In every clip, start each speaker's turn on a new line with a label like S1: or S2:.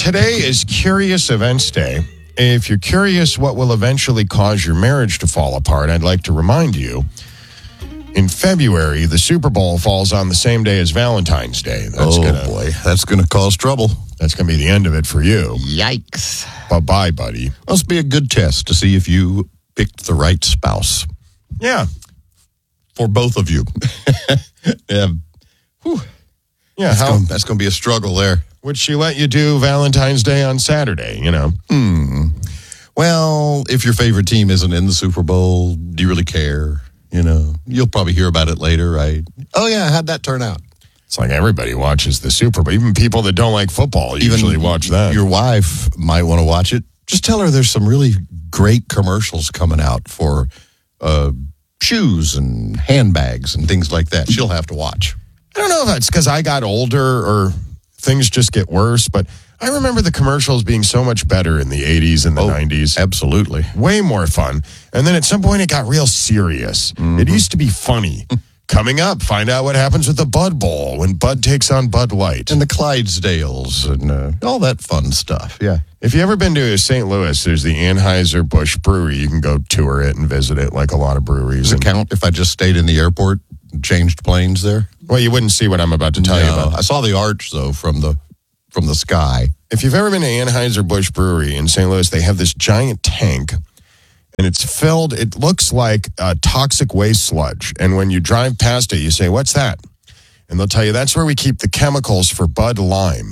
S1: Today is Curious Events Day. If you're curious what will eventually cause your marriage to fall apart, I'd like to remind you, in February, the Super Bowl falls on the same day as Valentine's Day.
S2: Boy, that's going to cause trouble.
S1: That's going to be the end of it for you.
S2: Yikes.
S1: Bye-bye, buddy.
S2: Must be a good test to see if you picked the right spouse.
S1: Yeah.
S2: For both of you. Yeah. Whew.
S1: Yeah,
S2: That's going to be a struggle there.
S1: would she let you do Valentine's Day on Saturday, you know?
S2: Well, if your favorite team isn't in the Super Bowl, do you really care? You know, you'll probably hear about it later, right? Oh, yeah, how'd that turn out?
S1: It's like everybody watches the Super Bowl. Even people that don't like football usually watch that.
S2: Your wife might want to watch it. Just tell her there's some really great commercials coming out for shoes and handbags and things like that. She'll have to watch.
S1: I don't know if that's because I got older or things just get worse, but I remember the commercials being so much better in the 80s and the 90s.
S2: Absolutely.
S1: Way more fun. And then at some point it got real serious. It used to be funny. Coming up, find out what happens with the Bud Bowl when Bud takes on Bud Light.
S2: And the Clydesdales and all that fun stuff. Yeah.
S1: If you ever been to St. Louis, there's the Anheuser-Busch Brewery. You can go tour it and visit it like a lot of breweries.
S2: Does it count if I just stayed in the airport and changed planes there?
S1: Well, you wouldn't see what I'm about to tell you about.
S2: I saw the arch, though, from the sky.
S1: If you've ever been to Anheuser-Busch Brewery in St. Louis, they have this giant tank, and it's filled, it looks like toxic waste sludge. And when you drive past it, you say, "What's that?" And they'll tell you, that's where we keep the chemicals for Bud Lime.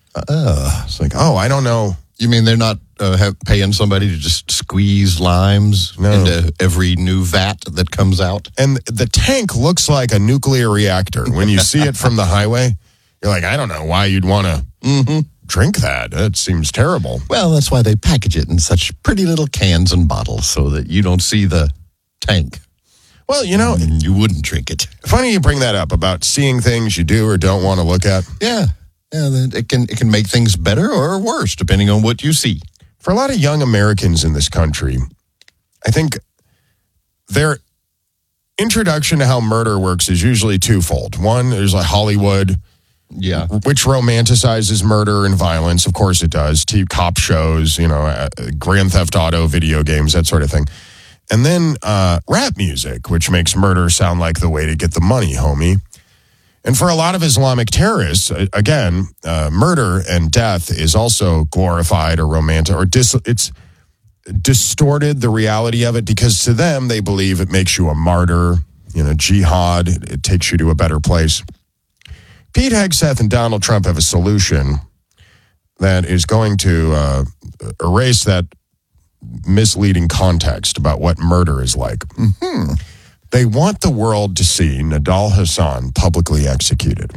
S1: It's like, I don't know.
S2: You mean they're not paying somebody to just squeeze limes into every new vat that comes out?
S1: And the tank looks like a nuclear reactor. When you see it from the highway, you're like, I don't know why you'd want to drink that. That seems terrible.
S2: Well, that's why they package it in such pretty little cans and bottles so that you don't see the tank.
S1: Well, you know,
S2: you wouldn't drink it.
S1: Funny you bring that up about seeing things you do or don't want to look at.
S2: Yeah. Yeah, it can make things better or worse depending on what you see.
S1: For a lot of young Americans in this country, I think their introduction to how murder works is usually twofold. One, there's like Hollywood, which romanticizes murder and violence. Of course it does. Cop shows, Grand Theft Auto, video games, that sort of thing. And then rap music, which makes murder sound like the way to get the money, homie. And for a lot of Islamic terrorists, again, murder and death is also glorified or romantic, or it's distorted the reality of it, because to them, they believe it makes you a martyr, jihad, it takes you to a better place. Pete Hegseth and Donald Trump have a solution that is going to erase that misleading context about what murder is like. They want the world to see Nidal Hasan publicly executed.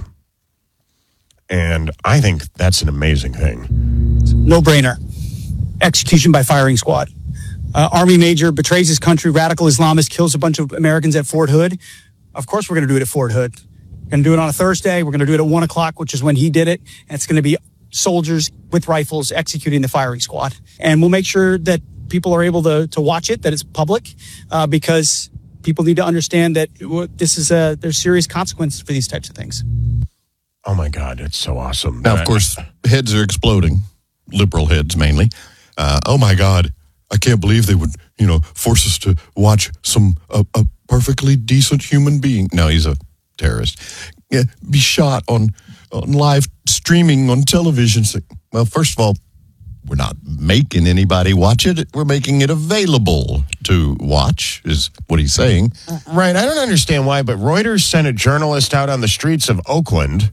S1: And I think that's an amazing thing.
S3: No-brainer. Execution by firing squad. Army major betrays his country, radical Islamist, kills a bunch of Americans at Fort Hood. Of course we're going to do it at Fort Hood. We're going to do it on a Thursday. We're going to do it at 1 o'clock, which is when he did it. And it's going to be soldiers with rifles executing the firing squad. And we'll make sure that people are able to watch it, that it's public, because people need to understand that this is there's serious consequences for these types of things.
S1: Oh my God, it's so awesome.
S2: Now, of course, heads are exploding, liberal heads mainly. Oh my God, I can't believe they would, force us to watch a perfectly decent human being. No, he's a terrorist. Be shot on live streaming on television. Well, first of all, we're not making anybody watch it. We're making it available to watch, is what he's saying.
S1: Right. I don't understand why, but Reuters sent a journalist out on the streets of Oakland,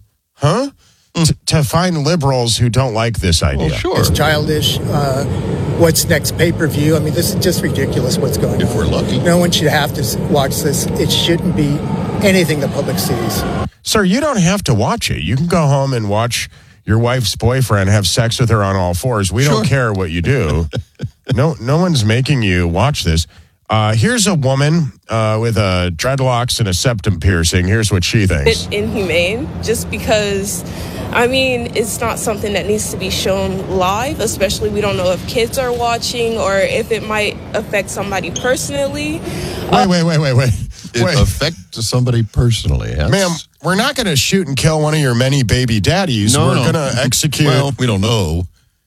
S1: to find liberals who don't like this idea.
S2: Well, sure.
S4: It's childish. What's next? Pay-per-view? I mean, this is just ridiculous what's going on.
S2: If we're lucky.
S4: No one should have to watch this. It shouldn't be anything the public sees.
S1: Sir, you don't have to watch it. You can go home and watch your wife's boyfriend have sex with her on all fours. We don't care what you do. No one's making you watch this. Here's a woman with dreadlocks and a septum piercing. Here's what she thinks.
S5: It's inhumane, just because, it's not something that needs to be shown live, especially we don't know if kids are watching or if it might affect somebody personally.
S1: Wait.
S2: It affects somebody personally.
S1: Ma'am, we're not going to shoot and kill one of your many baby daddies.
S2: No,
S1: we're going to execute.
S2: Well, we don't know.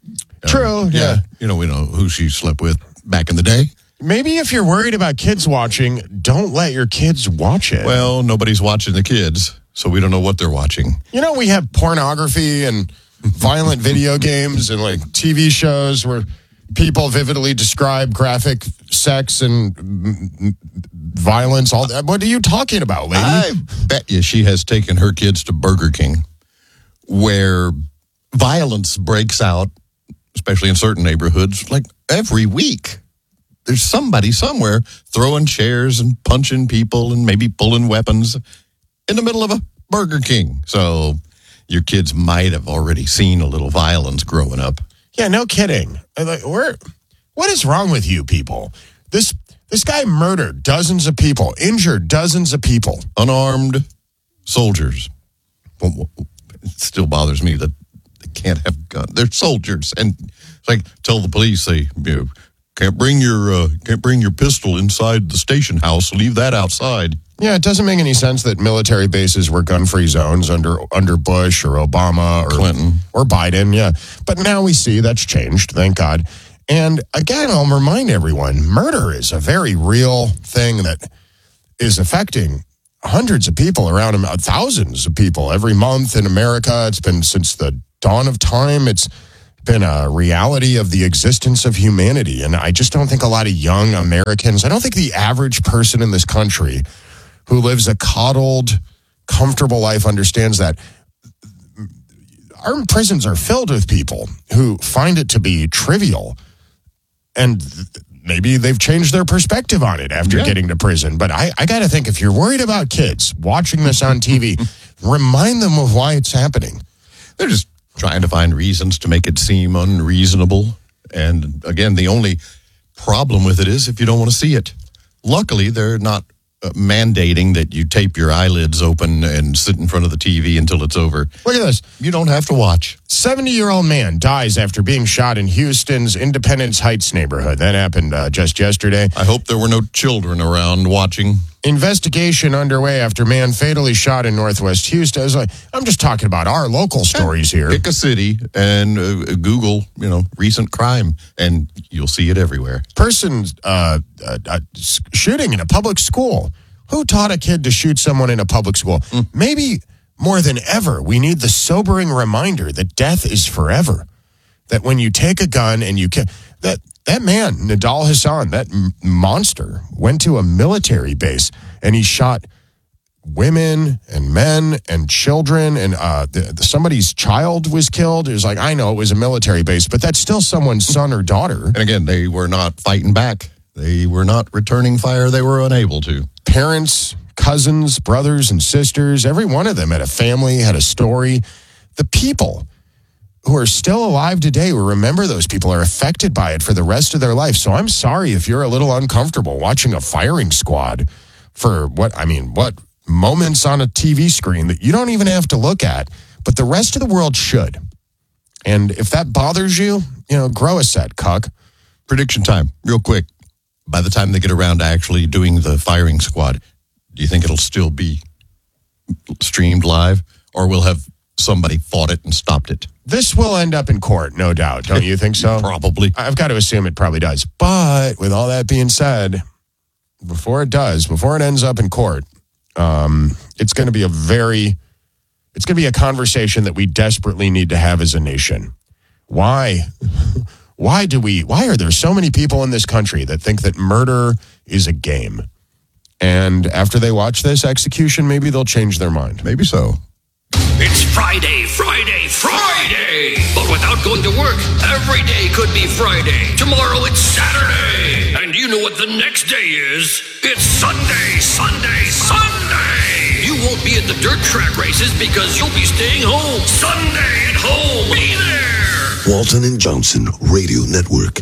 S1: True, yeah.
S2: We know who she slept with back in the day.
S1: Maybe if you're worried about kids watching, don't let your kids watch it.
S2: Well, nobody's watching the kids, so we don't know what they're watching.
S1: We have pornography and violent video games and like TV shows where people vividly describe graphic sex and violence. All that. What are you talking about, lady?
S2: I bet you she has taken her kids to Burger King, where violence breaks out, especially in certain neighborhoods, like every week. There's somebody somewhere throwing chairs and punching people and maybe pulling weapons in the middle of a Burger King. So your kids might have already seen a little violence growing up.
S1: Yeah, no kidding. What is wrong with you people? This guy murdered dozens of people, injured dozens of people.
S2: Unarmed soldiers. Well, it still bothers me that they can't have guns. They're soldiers. And it's like, tell the police, can't bring your pistol inside the station house. Leave that outside.
S1: Yeah, it doesn't make any sense that military bases were gun-free zones under Bush or Obama or
S2: Clinton
S1: or Biden. Yeah, but now we see that's changed. Thank God. And again, I'll remind everyone: murder is a very real thing that is affecting hundreds of people around thousands of people every month in America. It's been since the dawn of time. It's been a reality of the existence of humanity. And I just don't think a lot of young Americans, I don't think the average person in this country who lives a coddled, comfortable life understands that. Our prisons are filled with people who find it to be trivial. And maybe they've changed their perspective on it after getting to prison. But I got to think, if you're worried about kids watching this on TV, remind them of why it's happening.
S2: They're just trying to find reasons to make it seem unreasonable. And again, the only problem with it is if you don't want to see it. Luckily, they're not mandating that you tape your eyelids open and sit in front of the TV until it's over.
S1: Look at this.
S2: You don't have to watch.
S1: 70-year-old man dies after being shot in Houston's Independence Heights neighborhood. That happened just yesterday.
S2: I hope there were no children around watching.
S1: Investigation underway after man fatally shot in Northwest Houston. I'm just talking about our local stories here.
S2: Pick a city and Google, recent crime, and you'll see it everywhere.
S1: Person shooting in a public school. Who taught a kid to shoot someone in a public school? Maybe more than ever, we need the sobering reminder that death is forever. That when you take a gun and you can... That man, Nidal Hasan, that monster, went to a military base and he shot women and men and children, and somebody's child was killed. It was like, I know it was a military base, but that's still someone's son or daughter.
S2: And again, they were not fighting back. They were not returning fire. They were unable to.
S1: Parents, cousins, brothers and sisters, every one of them had a family, had a story. The people who are still alive today, we remember those people, are affected by it for the rest of their life. So I'm sorry if you're a little uncomfortable watching a firing squad for what moments on a TV screen that you don't even have to look at, but the rest of the world should. And if that bothers you, grow a set, cuck.
S2: Prediction time, real quick. By the time they get around to actually doing the firing squad, do you think it'll still be streamed live, or we'll have somebody fought it and stopped it?
S1: This will end up in court, no doubt. Don't you think so?
S2: Probably.
S1: I've got to assume it probably does. But with all that being said, before it ends up in court, it's going to be a conversation that we desperately need to have as a nation. Why are there so many people in this country that think that murder is a game? And after they watch this execution, maybe they'll change their mind.
S2: Maybe so.
S6: It's Friday, Friday, Friday! But without going to work, every day could be Friday. Tomorrow it's Saturday. And you know what the next day is? It's Sunday, Sunday, Sunday! You won't be at the dirt track races because you'll be staying home. Sunday at home. Be there!
S7: Walton and Johnson Radio Network.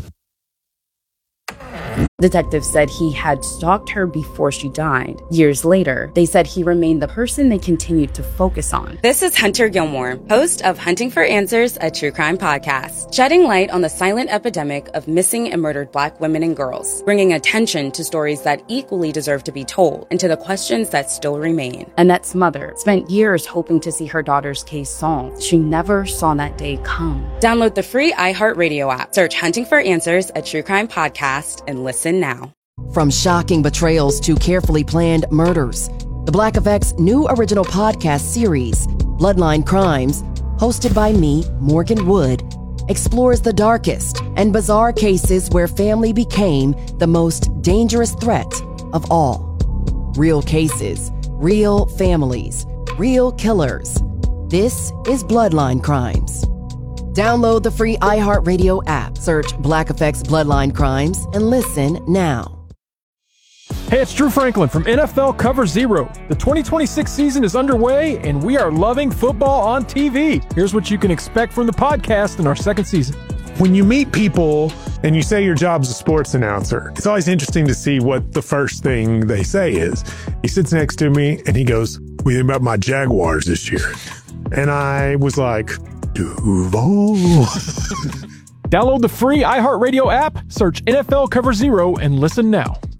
S8: Detectives said he had stalked her before she died. Years later, they said he remained the person they continued to focus on.
S9: This is Hunter Gilmore, host of Hunting for Answers, a true crime podcast, shedding light on the silent epidemic of missing and murdered Black women and girls, bringing attention to stories that equally deserve to be told and to the questions that still remain.
S8: Annette's mother spent years hoping to see her daughter's case solved. She never saw that day come.
S9: Download the free iHeartRadio app. Search Hunting for Answers, a true crime podcast, and listen now.
S10: From shocking betrayals to carefully planned murders, the Black Effect's new original podcast series, Bloodline Crimes, hosted by me, Morgan Wood, explores the darkest and bizarre cases where family became the most dangerous threat of all. Real cases, real families, real killers. This is Bloodline Crimes. Download the free iHeartRadio app, search Black Effect's Bloodline Crimes, and listen now.
S11: Hey, it's Drew Franklin from NFL Cover Zero. The 2026 season is underway, and we are loving football on TV. Here's what you can expect from the podcast in our second season.
S12: When you meet people and you say your job's a sports announcer, it's always interesting to see what the first thing they say is. He sits next to me and he goes, "What do you think about my Jaguars this year?" And I was like, Duval.
S11: Download the free iHeartRadio app, search NFL Cover Zero, and listen now.